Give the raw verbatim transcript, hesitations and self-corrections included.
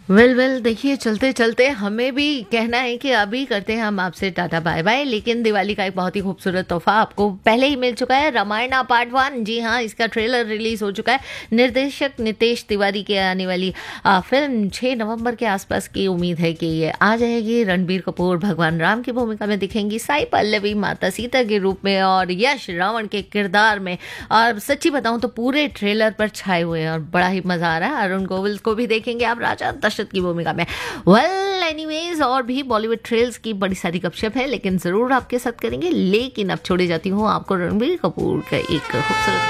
Well well देखिए, चलते चलते हमें भी कहना है कि अभी करते हैं हम आपसे टाटा बाय बाय। लेकिन दिवाली का एक बहुत ही खूबसूरत तोहफा आपको पहले ही मिल चुका है, रामायणा पार्ट वन। जी हाँ, इसका ट्रेलर रिलीज हो चुका है। निर्देशक नितेश तिवारी की आने वाली आ, फिल्म छह नवंबर के आसपास की उम्मीद है कि ये आ जाएगी। रणबीर कपूर भगवान राम की भूमिका में दिखेंगी, साई पल्लवी माता सीता के रूप में और यश रावण के किरदार में। और सच्ची बताऊं तो पूरे ट्रेलर पर छाए हुए हैं और बड़ा ही मजा आ रहा है। अरुण गोविल को भी देखेंगे आप राजा दशरथ की भूमिका में। वेल एनीवेज, और भी बॉलीवुड ट्रेल्स की बड़ी सारी गपशप है, लेकिन जरूर आपके साथ करेंगे। लेकिन अब छोड़ी जाती हूँ आपको रणबीर कपूर का एक खूबसूरत